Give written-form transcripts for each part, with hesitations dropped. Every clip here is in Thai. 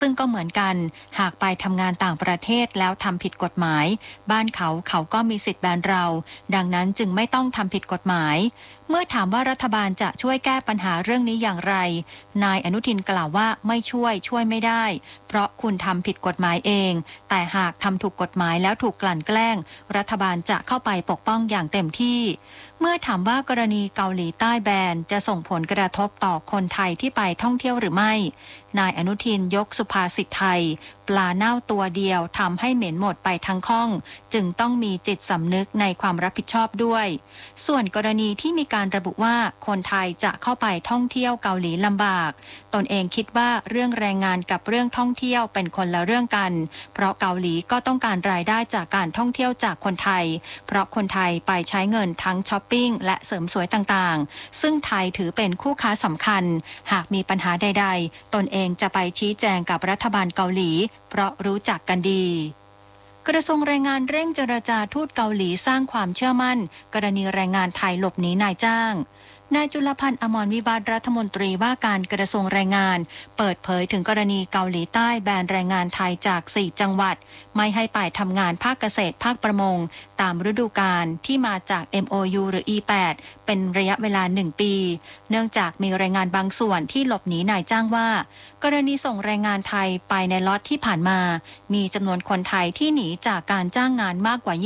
ซึ่งก็เหมือนกันหากไปทำงานต่างประเทศแล้วทำผิดกฎหมายบ้านเขาก็มีสิทธิ์แบนเราดังนั้นจึงไม่ต้องทำผิดกฎหมายเมื่อถามว่ารัฐบาลจะช่วยแก้ปัญหาเรื่องนี้อย่างไรนายอนุทินกล่าวว่าไม่ช่วยไม่ได้เพราะคุณทำผิดกฎหมายเองแต่หากทำถูกกฎหมายแล้วถูกกลั่นแกล้งรัฐบาลจะเข้าไปปกป้องอย่างเต็มที่เมื่อถามว่ากรณีเกาหลีใต้แบนจะส่งผลกระทบต่อคนไทยที่ไปท่องเที่ยวหรือไม่นายอนุทินยกสุภาษิตไทยปลาเน่าตัวเดียวทำให้เหม็นหมดไปทั้งข้องจึงต้องมีจิตสำนึกในความรับผิดชอบด้วยส่วนกรณีที่มีการระบุว่าคนไทยจะเข้าไปท่องเที่ยวเกาหลีลำบากตนเองคิดว่าเรื่องแรงงานกับเรื่องท่องเที่ยวเป็นคนละเรื่องกันเพราะเกาหลีก็ต้องการรายได้จากการท่องเที่ยวจากคนไทยเพราะคนไทยไปใช้เงินทั้งช้อปปิ้งและเสริมสวยต่างๆซึ่งไทยถือเป็นคู่ค้าสำคัญหากมีปัญหาใดๆตนเองจะไปชี้แจงกับรัฐบาลเกาหลีเพราะรู้จักกันดีกระทรวงแรงงานเร่งเจรจาทูตเกาหลีสร้างความเชื่อมั่นกรณีแรงงานไทยหลบหนีนายจ้างนายจุลพันธ์อมรวิวัฒน์รัฐมนตรีว่าการกระทรวงแรงงานเปิดเผยถึงกรณีเกาหลีใต้แบนแรงงานไทยจาก4จังหวัดไม่ให้ไปทำงานภาคเกษตรภาคประมงตามฤดูกาลที่มาจาก MOU หรือ E8 เป็นระยะเวลา1ปีเนื่องจากมีแรงงานบางส่วนที่หลบหนีนายจ้างว่ากรณีส่งแรงงานไทยไปในล็อตที่ผ่านมามีจำนวนคนไทยที่หนีจากการจ้างงานมากกว่า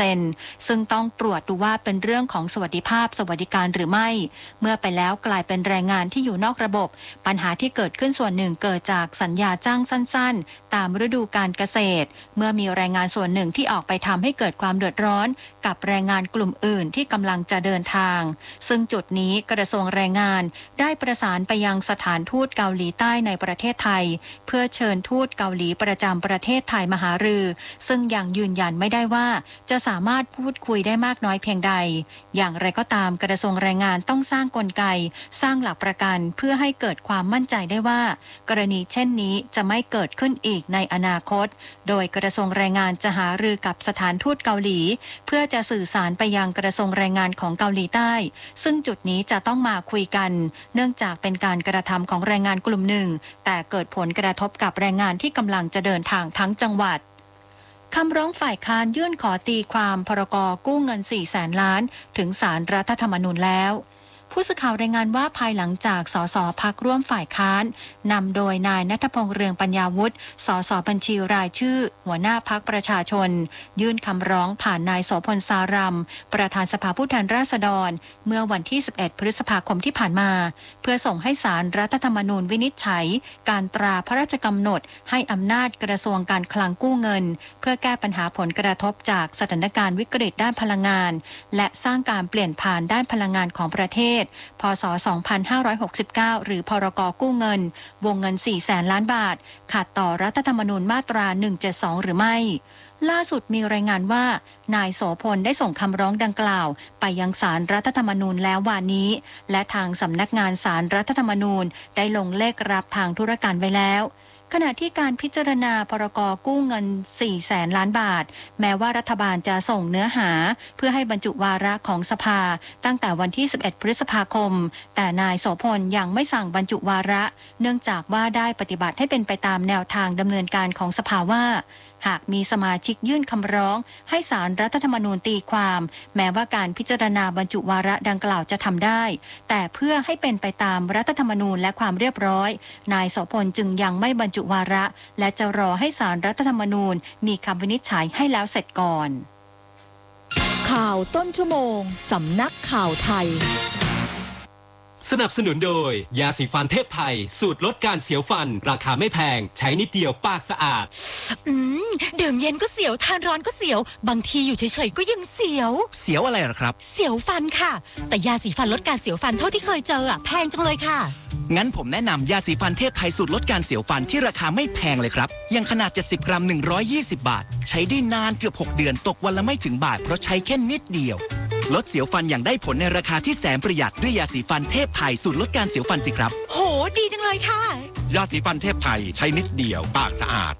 20% ซึ่งต้องตรวจดูว่าเป็นเรื่องของสวัสดิภาพสวัสดิการหรือไม่เมื่อไปแล้วกลายเป็นแรงงานที่อยู่นอกระบบปัญหาที่เกิดขึ้นส่วนหนึ่งเกิดจากสัญญาจ้างสั้นๆตามฤดูการเกษตรเมื่อมีแรงงานส่วนหนึ่งที่ออกไปทำให้เกิดความเดือดร้อนกับแรงงานกลุ่มอื่นที่กำลังจะเดินทางซึ่งจุดนี้กระทรวงแรงงานได้ประสานไปยังสถานทูตเกาหลีใต้ในประเทศไทยเพื่อเชิญทูตเกาหลีประจำประเทศไทยมาหารือซึ่งยังยืนยันไม่ได้ว่าจะสามารถพูดคุยได้มากน้อยเพียงใดอย่างไรก็ตามกระทรวงแรงงานต้องสร้างกลไกสร้างหลักประกันเพื่อให้เกิดความมั่นใจได้ว่ากรณีเช่นนี้จะไม่เกิดขึ้นอีกในอนาคตโดยกระทรวงแรงงานจะหารือกับสถานทูตเกาหลีเพื่อจะสื่อสารไปยังกระทรวงแรงงานของเกาหลีใต้ซึ่งจุดนี้จะต้องมาคุยกันเนื่องจากเป็นการกระทำของแรงงานกลุ่มหนึ่งแต่เกิดผลกระทบกับแรงงานที่กำลังจะเดินทางทั้งจังหวัดคำร้องฝ่ายค้านยื่นขอตีความพรก.กู้เงิน 400,000 ล้านถึงศาลรัฐธรรมนูญแล้วผู้สื่อข่าวรายงานว่าภายหลังจากสสพรรคร่วมฝ่ายค้านนำโดยนายณัฐพงษ์เรืองปัญญาวุฒิสสบัญชีรายชื่อหัวหน้าพรรคประชาชนยื่นคำร้องผ่านนายโสพลสารัมประธานสภาผู้แทนราษฎรเมื่อวันที่11พฤษภาคมที่ผ่านมาเพื่อส่งให้ศาลรัฐธรรมนูญวินิจฉัยการตราพระราชกำหนดให้อำนาจกระทรวงการคลังกู้เงินเพื่อแก้ปัญหาผลกระทบจากสถานการณ์วิกฤตด้านพลังงานและสร้างการเปลี่ยนผ่านด้านพลังงานของประเทศพ.ศ. 2569 หรือพรก.กู้เงินวงเงิน 400,000 ล้านบาทขัดต่อรัฐธรรมนูญมาตรา 172 หรือไม่ล่าสุดมีรายงานว่านายโสพลได้ส่งคำร้องดังกล่าวไปยังศาลรัฐธรรมนูญแล้ววันนี้และทางสำนักงานศาลรัฐธรรมนูญได้ลงเลขรับทางธุรการไว้แล้วขณะที่การพิจารณาพรก.กู้เงิน 400,000 ล้านบาทแม้ว่ารัฐบาลจะส่งเนื้อหาเพื่อให้บรรจุวาระของสภาตั้งแต่วันที่11พฤษภาคมแต่นายโสพลยังไม่สั่งบรรจุวาระเนื่องจากว่าได้ปฏิบัติให้เป็นไปตามแนวทางดำเนินการของสภาว่าหากมีสมาชิกยื่นคำร้องให้ศาลรัฐธรรมนูญตีความแม้ว่าการพิจารณาบรรจุวาระดังกล่าวจะทำได้แต่เพื่อให้เป็นไปตามรัฐธรรมนูญและความเรียบร้อยนายโสพลจึงยังไม่บรรจุวาระและจะรอให้ศาลรัฐธรรมนูญมีคำวินิจฉัยให้แล้วเสร็จก่อนข่าวต้นชั่วโมงสำนักข่าวไทยสนับสนุนโดยยาสีฟันเทพไทยสูตรลดการเสียวฟันราคาไม่แพงใช้นิดเดียวปากสะอาดดื่มเย็นก็เสียวทานร้อนก็เสียวบางทีอยู่เฉยๆก็ยังเสียวอะไรหรอครับเสียวฟันค่ะแต่ยาสีฟันลดการเสียวฟันเท่าที่เคยเจอแพงจังเลยค่ะงั้นผมแนะนำยาสีฟันเทพไทยสูตรลดการเสียวฟันที่ราคาไม่แพงเลยครับอย่างขนาด70 กรัม120 บาทใช้ได้นานเกือบ6 เดือนตกวันละไม่ถึงบาทเพราะใช้แค่นิดเดียวลดเสียวฟันอย่างได้ผลในราคาที่แสนประหยัดด้วยยาสีฟันเทพไทยสูตรลดการเสียวฟันสิครับโหดีจังเลยค่ะยาสีฟันเทพไทยใช้นิดเดียวปากสะอาด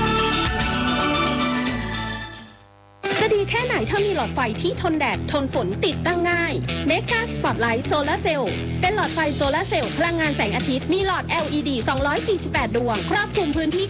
จะดีแค่ไหนถ้ามีหลอดไฟที่ทนแดดทนฝนติดตั้งง่าย Mega Spotlight Solar Cell เป็นหลอดไฟโซลาร์เซลล์พลังงานแสงอาทิตย์มีหลอด LED 248 ดวงครอบคลุมพื้นที่